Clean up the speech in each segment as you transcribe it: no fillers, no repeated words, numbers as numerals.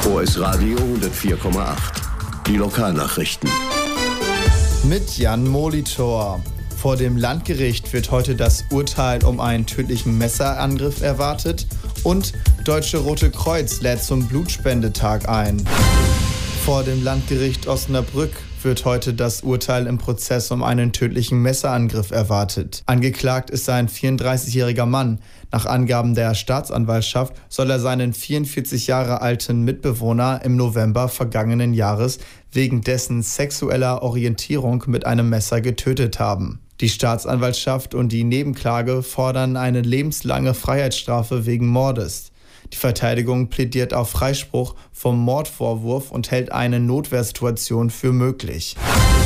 OS Radio 104,8. Die Lokalnachrichten. Mit Jan Molitor. Vor dem Landgericht wird heute das Urteil um einen tödlichen Messerangriff erwartet und Deutsche Rote Kreuz lädt zum Blutspendetag ein. Vor dem Landgericht Osnabrück wird heute das Urteil im Prozess um einen tödlichen Messerangriff erwartet. Angeklagt ist ein 34-jähriger Mann. Nach Angaben der Staatsanwaltschaft soll er seinen 44 Jahre alten Mitbewohner im November vergangenen Jahres wegen dessen sexueller Orientierung mit einem Messer getötet haben. Die Staatsanwaltschaft und die Nebenklage fordern eine lebenslange Freiheitsstrafe wegen Mordes. Die Verteidigung plädiert auf Freispruch vom Mordvorwurf und hält eine Notwehrsituation für möglich.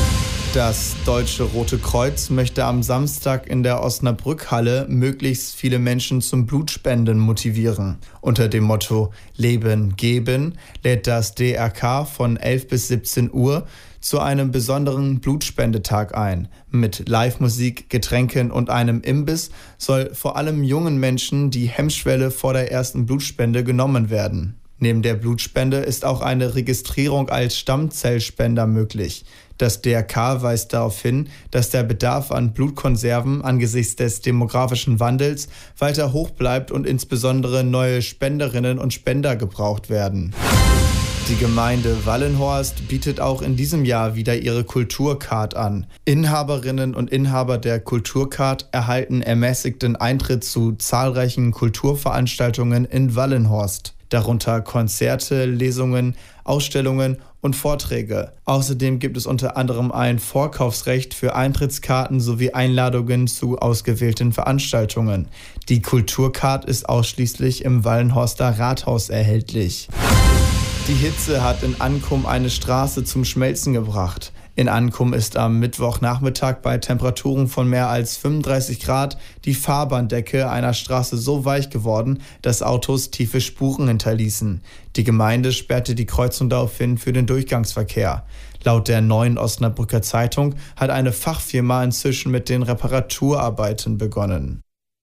Das Deutsche Rote Kreuz möchte am Samstag in der Osnabrück-Halle möglichst viele Menschen zum Blutspenden motivieren. Unter dem Motto Leben geben lädt das DRK von 11 bis 17 Uhr zu einem besonderen Blutspendetag ein. Mit Live-Musik, Getränken und einem Imbiss soll vor allem jungen Menschen die Hemmschwelle vor der ersten Blutspende genommen werden. Neben der Blutspende ist auch eine Registrierung als Stammzellspender möglich. Das DRK weist darauf hin, dass der Bedarf an Blutkonserven angesichts des demografischen Wandels weiter hoch bleibt und insbesondere neue Spenderinnen und Spender gebraucht werden. Die Gemeinde Wallenhorst bietet auch in diesem Jahr wieder ihre Kulturcard an. Inhaberinnen und Inhaber der Kulturcard erhalten ermäßigten Eintritt zu zahlreichen Kulturveranstaltungen in Wallenhorst. Darunter Konzerte, Lesungen, Ausstellungen und Vorträge. Außerdem gibt es unter anderem ein Vorkaufsrecht für Eintrittskarten sowie Einladungen zu ausgewählten Veranstaltungen. Die Kulturcard ist ausschließlich im Wallenhorster Rathaus erhältlich. Die Hitze hat in Ankum eine Straße zum Schmelzen gebracht. In Ankum ist am Mittwochnachmittag bei Temperaturen von mehr als 35 Grad die Fahrbahndecke einer Straße so weich geworden, dass Autos tiefe Spuren hinterließen. Die Gemeinde sperrte die Kreuzung daraufhin für den Durchgangsverkehr. Laut der Neuen Osnabrücker Zeitung hat eine Fachfirma inzwischen mit den Reparaturarbeiten begonnen.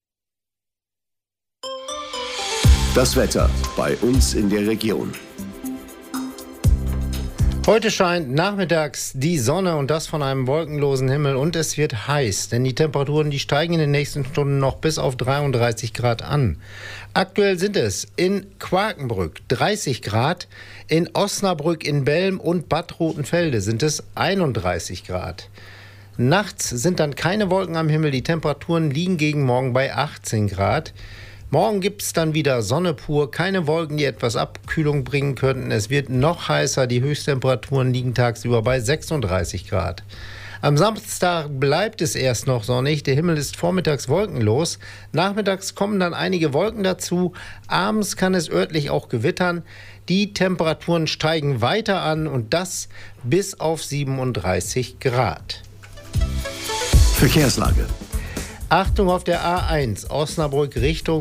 Das Wetter bei uns in der Region. Heute scheint nachmittags die Sonne und das von einem wolkenlosen Himmel und es wird heiß, denn die Temperaturen, die steigen in den nächsten Stunden noch bis auf 33 Grad an. Aktuell sind es in Quakenbrück 30 Grad, in Osnabrück, in Belm und Bad Rotenfelde sind es 31 Grad. Nachts sind dann keine Wolken am Himmel, die Temperaturen liegen gegen morgen bei 18 Grad. Morgen gibt es dann wieder Sonne pur, keine Wolken, die etwas Abkühlung bringen könnten. Es wird noch heißer, die Höchsttemperaturen liegen tagsüber bei 36 Grad. Am Samstag bleibt es erst noch sonnig, der Himmel ist vormittags wolkenlos. Nachmittags kommen dann einige Wolken dazu, abends kann es örtlich auch gewittern. Die Temperaturen steigen weiter an und das bis auf 37 Grad. Verkehrslage. Achtung auf der A1 Osnabrück Richtung